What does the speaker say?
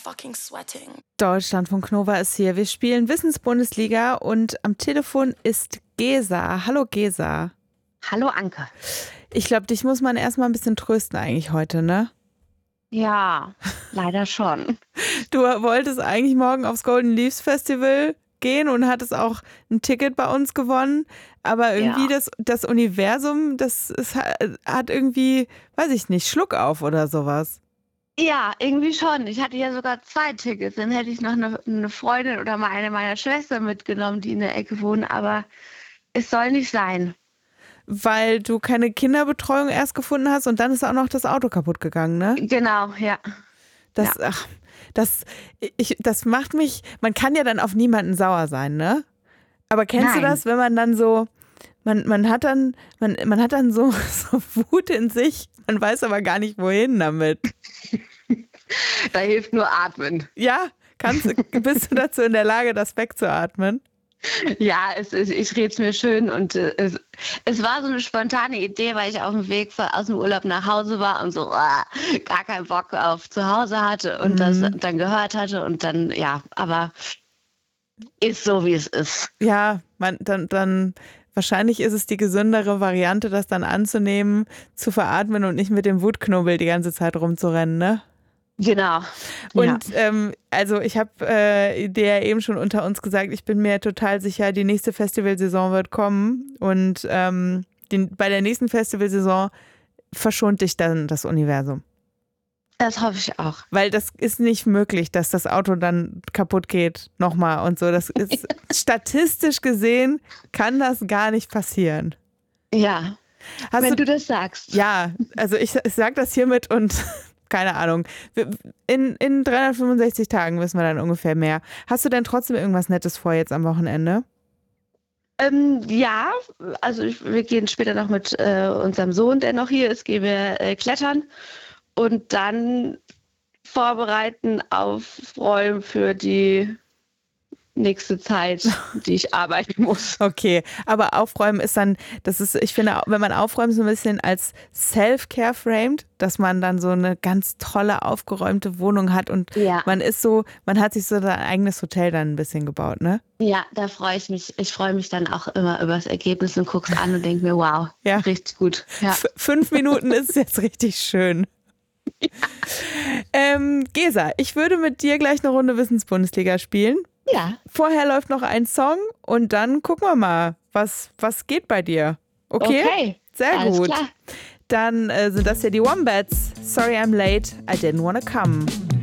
fucking sweating. Deutschland von Nova ist hier. Wir spielen Wissensbundesliga und am Telefon ist Gesa. Hallo Gesa. Hallo Anke. Ich glaube, dich muss man erstmal ein bisschen trösten eigentlich heute, ne? Ja, leider schon. Du wolltest eigentlich morgen aufs Golden Leaves Festival gehen und hattest auch ein Ticket bei uns gewonnen, aber irgendwie das Universum, hat irgendwie, weiß ich nicht, Schluck auf oder sowas. Ja, irgendwie schon. Ich hatte ja sogar 2 Tickets. Dann hätte ich noch eine Freundin oder mal eine meiner Schwestern mitgenommen, die in der Ecke wohnen, aber es soll nicht sein. Weil du keine Kinderbetreuung erst gefunden hast und dann ist auch noch das Auto kaputt gegangen, ne? Genau, ja. Das macht mich, man kann ja dann auf niemanden sauer sein, ne? Aber kennst du das, wenn man dann so, man hat dann so Wut in sich, man weiß aber gar nicht, wohin damit. Da hilft nur Atmen. Ja, bist du dazu in der Lage, das wegzuatmen? Ja, ich rede es mir schön und es war so eine spontane Idee, weil ich auf dem Weg aus dem Urlaub nach Hause war und so gar keinen Bock auf zu Hause hatte und das dann gehört hatte und dann, ja, aber ist so, wie es ist. Ja, dann wahrscheinlich ist es die gesündere Variante, das dann anzunehmen, zu veratmen und nicht mit dem Wutknobel die ganze Zeit rumzurennen, ne? Genau. Und also ich habe dir ja eben schon unter uns gesagt, ich bin mir total sicher, die nächste Festivalsaison wird kommen und bei der nächsten Festivalsaison verschont dich dann das Universum. Das hoffe ich auch. Weil das ist nicht möglich, dass das Auto dann kaputt geht nochmal und so. Das ist statistisch gesehen, kann das gar nicht passieren. Ja, wenn du das sagst. Ja, also ich sage das hiermit und keine Ahnung. In 365 Tagen wissen wir dann ungefähr mehr. Hast du denn trotzdem irgendwas Nettes vor jetzt am Wochenende? Ja, also wir gehen später noch mit unserem Sohn, der noch hier ist, gehen wir klettern und dann vorbereiten, aufräumen für die nächste Zeit, die ich arbeiten muss. Okay, aber aufräumen ist dann, ich finde, wenn man aufräumt, so ein bisschen als Self-Care framed, dass man dann so eine ganz tolle, aufgeräumte Wohnung hat und man hat sich so sein eigenes Hotel dann ein bisschen gebaut, ne? Ja, da freue ich mich. Ich freue mich dann auch immer über das Ergebnis und gucke es an und denke mir, wow, richtig gut. Ja. 5 Minuten ist jetzt richtig schön. Ja. Gesa, ich würde mit dir gleich eine Runde Wissensbundesliga spielen. Ja. Vorher läuft noch ein Song und dann gucken wir mal, was geht bei dir. Okay? Sehr alles gut. Klar. Dann sind das ja die Wombats. Sorry I'm late, I didn't wanna come.